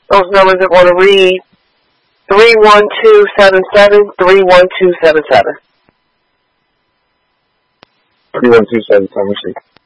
Those numbers are going to read 31277, 31277. 31277, let's see.